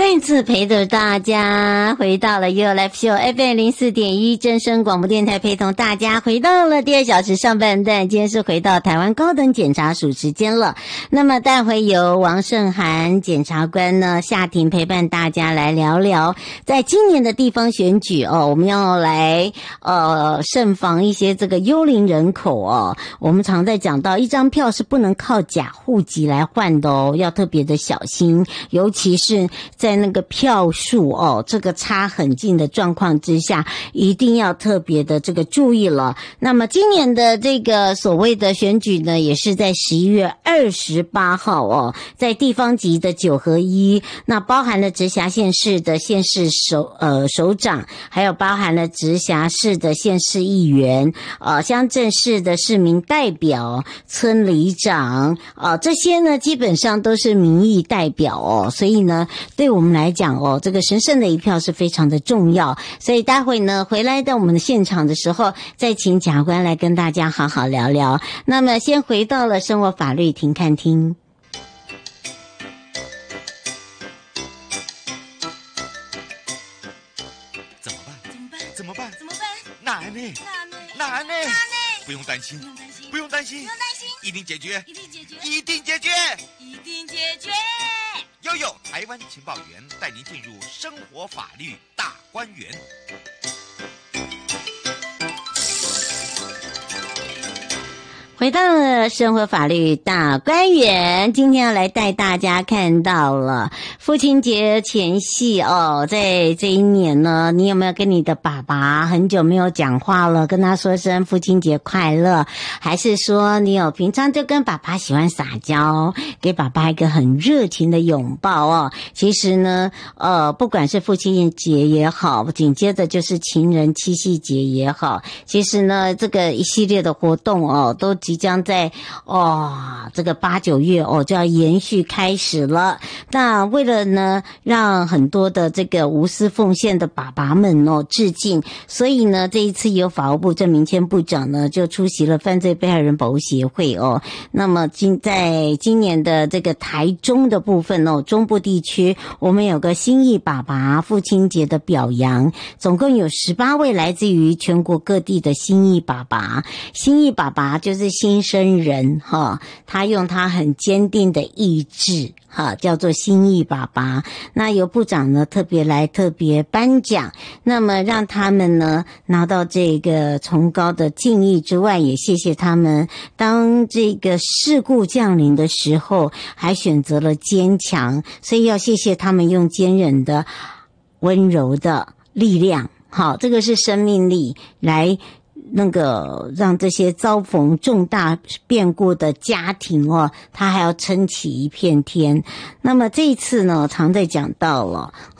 再次陪着大家回到了 You Live Show FM 04.1正声广播电台，陪同大家回到了第2小时上半段。今天是回到台湾高等检察署时间了。那么待会由王胜涵检察官呢下庭陪伴大家来聊聊，在今年的地方选举我们要来慎防一些这个幽灵人口我们常在讲到，一张票是不能靠假户籍来换的要特别的小心，尤其是在那个票数这个差很近的状况之下，一定要特别的这个注意了。那么今年的这个所谓的选举呢，也是在11月28号在地方级的9合1，那包含了直辖县市的县市首长，还有包含了直辖市的县市议员，乡镇市的市民代表、村里长这些呢基本上都是民意代表所以呢对我们来讲这个神圣的一票是非常的重要。所以待会呢回来到我们的现场的时候，再请检察官来跟大家好好聊聊。那么先回到了生活法律庭看厅。 怎么办？难呢？不用担心，一定解决。悠悠台湾情报员带您进入生活法律大观园。 回到了生活法律大观园，今天要来带大家看到了父亲节前夕在这一年呢，你有没有跟你的爸爸很久没有讲话了，跟他说声父亲节快乐？还是说你有平常就跟爸爸喜欢撒娇，给爸爸一个很热情的拥抱其实呢不管是父亲节也好，紧接着就是情人七夕节也好，其实呢这个一系列的活动都即将在这个8、9月就要延续开始了。那为了呢让很多的这个无私奉献的爸爸们致敬，所以呢这一次由法务部郑明谦部长呢就出席了犯罪被害人保护协会那么在今年的这个台中的部分中部地区，我们有个心意爸爸父亲节的表扬，总共有18位来自于全国各地的心意爸爸。心意爸爸就是新生人他用他很坚定的意志叫做心意爸爸。那由部长呢特别颁奖，那么让他们呢拿到这个崇高的敬意之外，也谢谢他们当这个事故降临的时候还选择了坚强，所以要谢谢他们用坚韧的温柔的力量这个是生命力来让这些遭逢重大变故的家庭他还要撑起一片天。那么这一次呢常在讲到了